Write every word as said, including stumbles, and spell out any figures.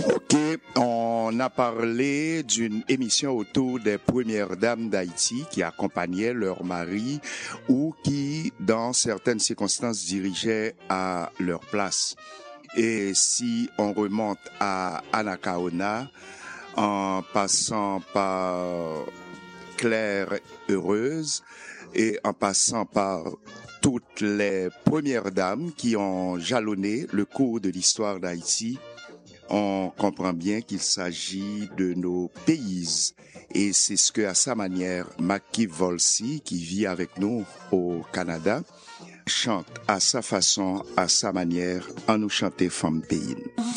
Ok, on a parlé d'une émission autour des premières dames d'Haïti qui accompagnaient leur mari ou qui, dans certaines circonstances, dirigeaient à leur place. Et si on remonte à Anna Kaona, en passant par Claire Heureuse et en passant par toutes les premières dames qui ont jalonné le cours de l'histoire d'Haïti, on comprend bien qu'il s'agit de nos pays. Et c'est ce que, à sa manière, Maki Volsi, qui vit avec nous au Canada, chante à sa façon, à sa manière, en nous chanter Femme Pays.